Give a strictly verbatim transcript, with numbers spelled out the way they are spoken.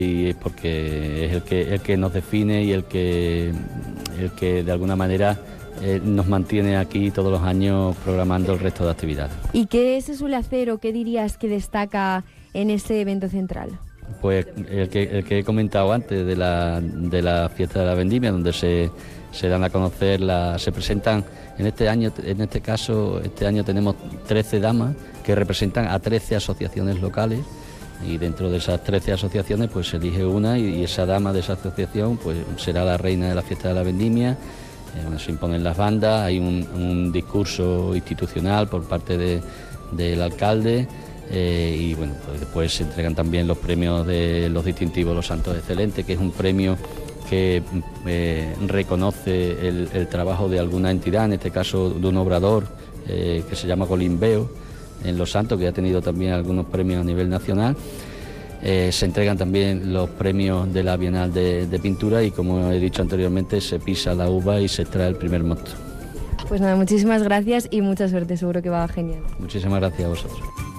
Y es porque es el que, el que nos define y el que, el que de alguna manera eh, nos mantiene aquí todos los años programando el resto de actividades. ¿Y qué se suele hacer o qué dirías que destaca en ese evento central? Pues el que, el que he comentado antes de la, de la fiesta de la vendimia, donde se, se dan a conocer, la, se presentan, en este año, en este caso, este año tenemos trece damas que representan a trece asociaciones locales. Y dentro de esas trece asociaciones pues se elige una y, y esa dama de esa asociación pues será la reina de la fiesta de la vendimia. Eh, bueno, se imponen las bandas, hay un, un discurso institucional por parte de, del alcalde eh, y bueno, pues después se entregan también los premios de los distintivos Los Santos Excelentes, que es un premio que eh, reconoce el, el trabajo de alguna entidad, en este caso de un obrador eh, que se llama Colimbeo en Los Santos, que ha tenido también algunos premios a nivel nacional. Eh, se entregan también los premios de la Bienal de, de Pintura y, como he dicho anteriormente, se pisa la uva y se extrae el primer mosto. Pues nada, muchísimas gracias y mucha suerte, seguro que va genial. Muchísimas gracias a vosotros.